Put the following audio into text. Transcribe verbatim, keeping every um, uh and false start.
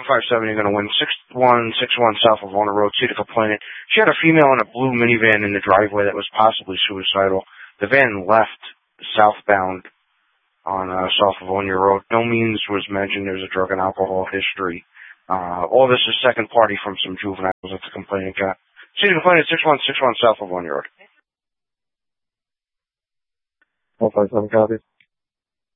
five seven, you're going to win six one six one South Livonia Road, see the complainant. She had a female in a blue minivan in the driveway that was possibly suicidal. The van left southbound on uh, South Livonia Road. No means was mentioned. There's a drug and alcohol history. Uh, all this is second party from some juveniles that the complainant got. See the complainant, six one six one South Livonia Road. one five seven copies.